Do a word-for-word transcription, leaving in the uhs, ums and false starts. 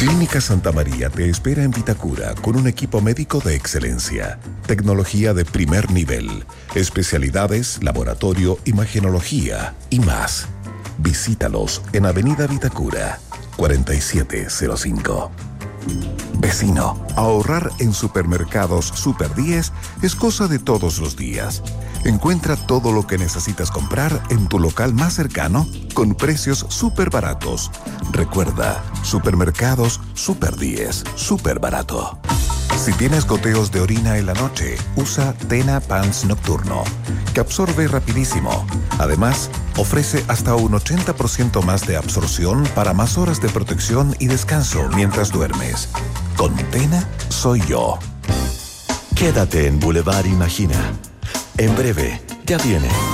Clínica Santa María te espera en Vitacura con un equipo médico de excelencia, tecnología de primer nivel, especialidades, laboratorio, imagenología y más. Visítalos en Avenida Vitacura, cuarenta y siete cero cinco. Vecino, ahorrar en Supermercados Super diez es cosa de todos los días. Encuentra todo lo que necesitas comprar en tu local más cercano con precios súper baratos. Recuerda, Supermercados Super diez, súper barato. Si tienes goteos de orina en la noche, usa Tena Pants Nocturno, que absorbe rapidísimo. Además, ofrece hasta un ochenta por ciento más de absorción para más horas de protección y descanso mientras duermes. Con Tena, soy yo. Quédate en Boulevard Imagina. En breve, ya viene.